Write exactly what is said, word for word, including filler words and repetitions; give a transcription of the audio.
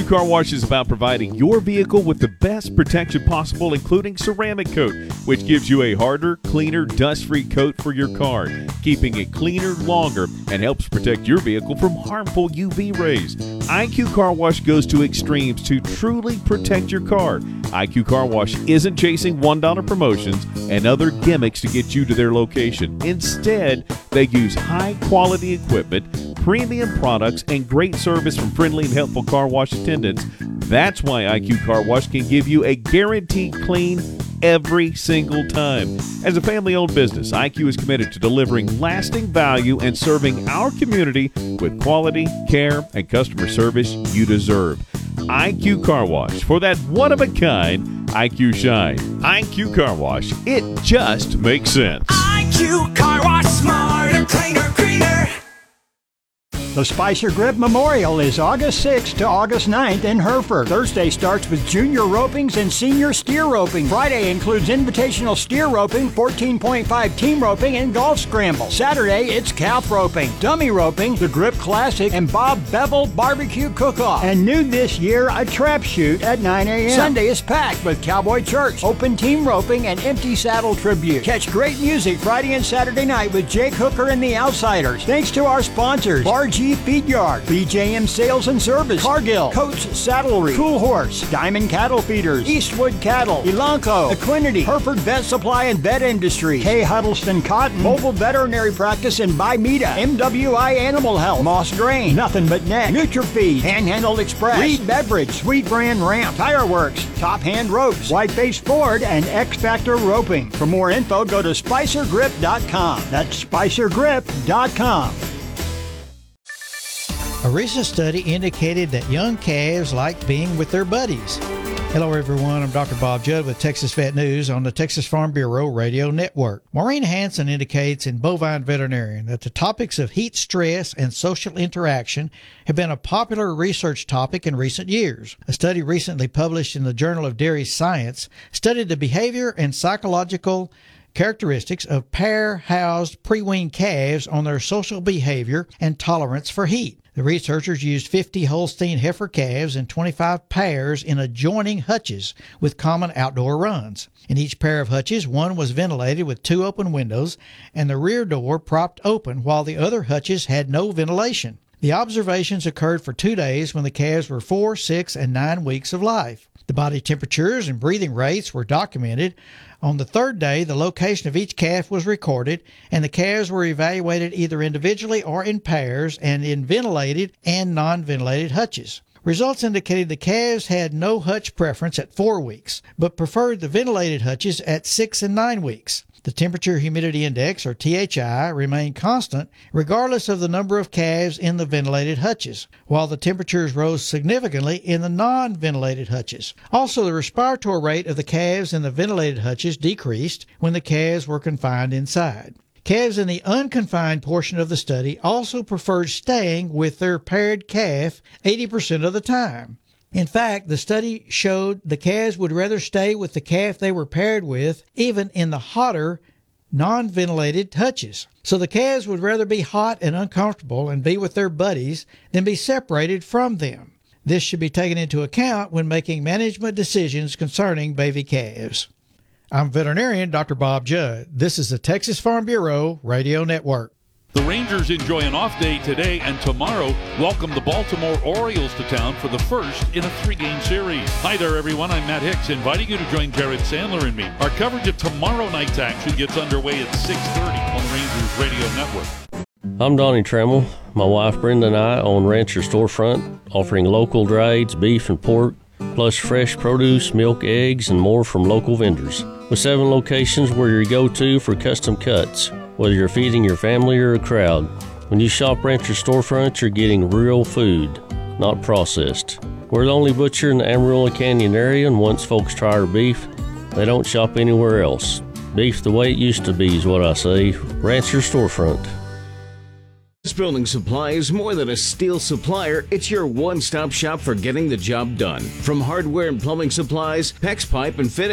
Car Wash is about providing your vehicle with the best protection possible, including ceramic coat, which gives you a harder, cleaner, dust-free coat for your car, keeping it cleaner longer and helps protect your vehicle from harmful U V rays. I Q Car Wash goes to extremes to truly protect your car. I Q Car Wash isn't chasing one dollar promotions and other gimmicks to get you to their location. Instead, they use high-quality equipment, premium products, and great service from friendly and helpful car wash attendants. That's why I Q Car Wash can give you a guaranteed clean every single time. As a family-owned business, I Q is committed to delivering lasting value and serving our community with quality, care, and customer service you deserve. I Q Car Wash, for that one-of-a-kind I Q shine. I Q Car Wash, it just makes sense. I Q Car Wash, smarter, cleaner, greener. The Spicer Grip Memorial is August sixth to August ninth in Hereford. Thursday starts with junior ropings and senior steer roping. Friday includes invitational steer roping, fourteen point five team roping, and golf scramble. Saturday, it's calf roping, dummy roping, the Grip Classic, and Bob Bevel Barbecue Cook-Off. And new this year, a trap shoot at nine a.m. Sunday is packed with Cowboy Church, open team roping, and empty saddle tribute. Catch great music Friday and Saturday night with Jake Hooker and the Outsiders. Thanks to our sponsors, R G Feed Yard, B J M Sales and Service, Cargill, Coach Saddlery, Cool Horse, Diamond Cattle Feeders, Eastwood Cattle, Elanco, Equinity, Hereford Vet Supply and Vet Industry, K. Huddleston Cotton, Mobile Veterinary Practice and Bimeda, M W I Animal Health, Moss Grain, Nothing But Neck, NutriFeed, Panhandle Express, Reed Beverage, Sweet Brand Ramp, Tire Works, Top Hand Ropes, Whiteface Ford, and X Factor Roping. For more info, go to spicer grip dot com. That's spicer grip dot com. A recent study indicated that young calves like being with their buddies. Hello everyone, I'm Doctor Bob Judd with Texas Vet News on the Texas Farm Bureau Radio Network. Maureen Hansen indicates in Bovine Veterinarian that the topics of heat stress and social interaction have been a popular research topic in recent years. A study recently published in the Journal of Dairy Science studied the behavior and psychological characteristics of pair-housed pre-weaned calves on their social behavior and tolerance for heat. The researchers used fifty Holstein heifer calves and twenty-five pairs in adjoining hutches with common outdoor runs. In each pair of hutches, one was ventilated with two open windows and the rear door propped open, while the other hutches had no ventilation. The observations occurred for two days when the calves were four, six, and nine weeks of life. The body temperatures and breathing rates were documented. On the third day, the location of each calf was recorded, and the calves were evaluated either individually or in pairs and in ventilated and non-ventilated hutches. Results indicated the calves had no hutch preference at four weeks, but preferred the ventilated hutches at six and nine weeks. The temperature humidity index, or T H I, remained constant regardless of the number of calves in the ventilated hutches, while the temperatures rose significantly in the non-ventilated hutches. Also, the respiratory rate of the calves in the ventilated hutches decreased when the calves were confined inside. Calves in the unconfined portion of the study also preferred staying with their paired calf eighty percent of the time. In fact, the study showed the calves would rather stay with the calf they were paired with, even in the hotter, non-ventilated hutches. So the calves would rather be hot and uncomfortable and be with their buddies than be separated from them. This should be taken into account when making management decisions concerning baby calves. I'm veterinarian Doctor Bob Judd. This is the Texas Farm Bureau Radio Network. The Rangers enjoy an off day today and tomorrow welcome the Baltimore Orioles to town for the first in a three-game series. Hi there, everyone. I'm Matt Hicks, inviting you to join Jared Sandler and me. Our coverage of tomorrow night's action gets underway at six thirty on the Rangers Radio Network. I'm Donnie Trammell. My wife Brenda and I own Rancher Storefront, offering local drieds, beef and pork, plus fresh produce, milk, eggs, and more from local vendors. With seven locations, we're your go-to for custom cuts, whether you're feeding your family or a crowd. When you shop Rancher Storefront, you're getting real food, not processed. We're the only butcher in the Amarillo Canyon area, and once folks try our beef, they don't shop anywhere else. Beef the way it used to be is what I say. Rancher Storefront. This Building Supply is more than a steel supplier. It's your one-stop shop for getting the job done. From hardware and plumbing supplies, PEX pipe and fitting,